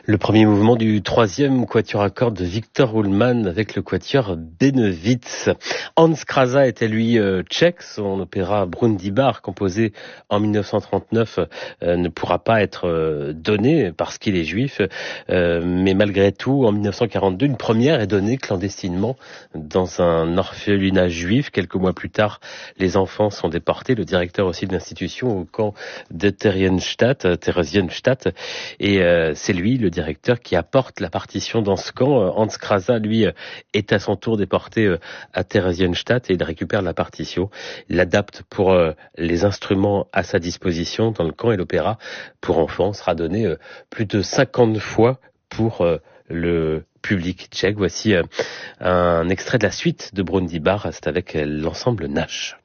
Le premier mouvement du troisième quatuor à cordes de Victor Ullmann avec le quatuor Benewitz. Hans Krasa était lui tchèque. Son opéra Brundibar, composé en 1939, ne pourra pas être donné parce qu'il est juif. Mais malgré tout, en 1942, une première est donnée clandestinement dans un orphelinat juif. Quelques mois plus tard, les enfants sont déportés. Le directeur aussi de l'institution au camp de Theresienstadt. Et c'est lui, le directeur, qui apporte la partition dans ce camp. Hans Krasa, lui, est à son tour déporté à Theresienstadt et il récupère la partition. Il l'adapte pour les instruments à sa disposition dans le camp, et l'opéra pour enfants sera donné plus de 50 fois pour le public tchèque. Voici un extrait de la suite de Brundibar, c'est avec l'ensemble Nash.